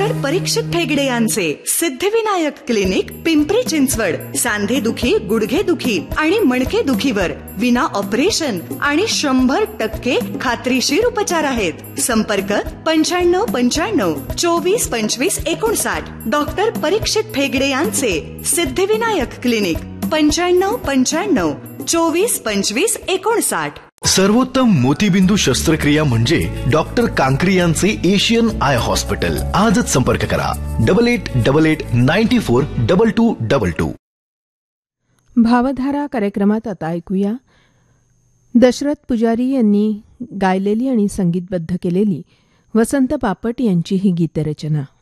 Doctor परीक्षित ठेगडे यांचे Siddhivinayak clinic, Pimpri Chinchwad. सांधे दुखी, गुडघे दुखी आणि मणके दुखीवर विना ऑपरेशन आणि 100% खात्रीशीर उपचार आहेत. संपर्क 9595 24 25 59. डॉक्टर परीक्षित ठेगडे यांचे सिद्धिविनायक क्लिनिक, 9595 24 25 59. सर्वोत्तम मोतीबिंदू शस्त्रक्रिया म्हणजे डॉक्टर कांकरी यांचे एशियन आय हॉस्पिटल. आजच संपर्क करा 8888942222. भावधारा कार्यक्रमात आता ऐकूया दशरथ पुजारी यांनी गायलेली आणि संगीतबद्ध केलेली वसंत बापट यांची ही गीतरचना.